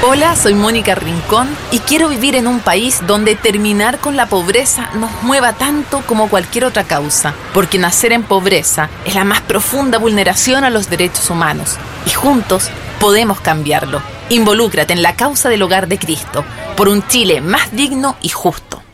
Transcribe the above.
Hola, soy Mónica Rincón y quiero vivir en un país donde terminar con la pobreza nos mueva tanto como cualquier otra causa, porque nacer en pobreza es la más profunda vulneración a los derechos humanos y juntos podemos cambiarlo. Involúcrate en la causa del Hogar de Cristo, por un Chile más digno y justo.